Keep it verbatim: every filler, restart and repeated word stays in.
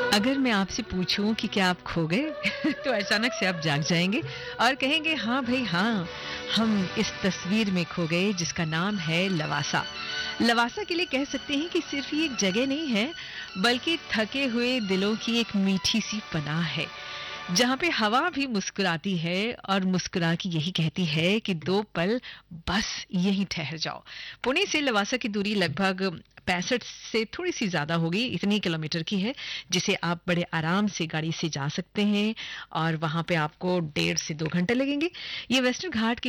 अगर मैं आपसे पूछूं कि क्या आप खो गए तो अचानक से आप जाग जाएंगे और कहेंगे हाँ भाई हाँ, हम इस तस्वीर में खो गए जिसका नाम है लवासा। लवासा के लिए कह सकते हैं कि सिर्फ ये एक जगह नहीं है, बल्कि थके हुए दिलों की एक मीठी सी पनाह है, जहाँ पे हवा भी मुस्कुराती है और मुस्कुरा के यही कहती है कि दो पल बस यहीं ठहर जाओ। पुणे से लवासा की दूरी लगभग पैंसठ से थोड़ी सी ज्यादा होगी, इतनी किलोमीटर की है, जिसे आप बड़े आराम से गाड़ी से जा सकते हैं और वहां पे आपको डेढ़ से दो घंटे लगेंगे। ये वेस्टर्न घाट के